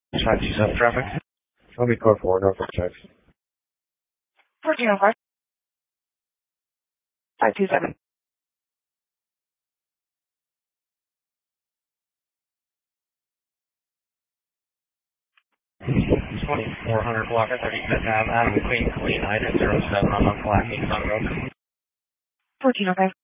527 traffic. Let me code 4, Norfolk, Texas. 1405. 527. 2400 block at 35th Ave, Adam Queen, Queen, item 07 on the flat, East Road. 1405.